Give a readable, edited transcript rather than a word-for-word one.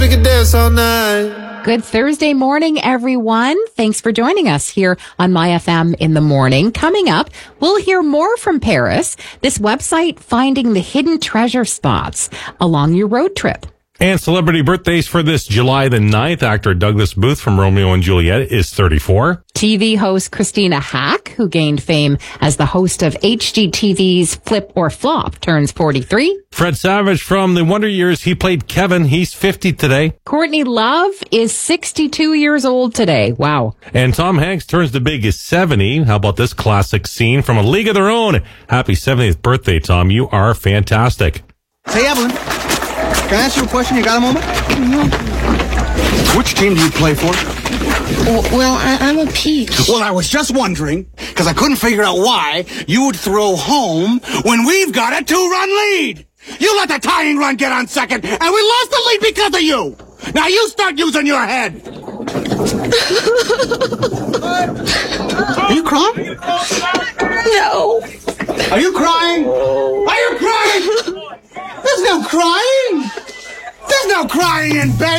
we could dance all night. Good Thursday morning, everyone. Thanks for joining us here on My FM in the morning. Coming up, we'll hear more from Paris, this website finding the hidden treasure spots along your road trip. And celebrity birthdays for this July the 9th. Actor Douglas Booth from Romeo and Juliet is 34. TV host Christina Hack, who gained fame as the host of HGTV's Flip or Flop, turns 43. Fred Savage from The Wonder Years, he played Kevin. He's 50 today. Courtney Love is 62 years old today. Wow. And Tom Hanks turns the biggest 70. How about this classic scene from A League of Their Own? Happy 70th birthday, Tom. You are fantastic. Hey, Evelyn. Can I ask you a question? You got a moment? Which team do you play for? Well, I'm a peach. Well, I was just wondering, because I couldn't figure out why you would throw home when we've got a 2-run lead. You let the tying run get on second, and we lost the lead because of you. Now you start using your head. Are you crying? No. Are you crying? Are you crying? There's no crying. There's no crying in bed.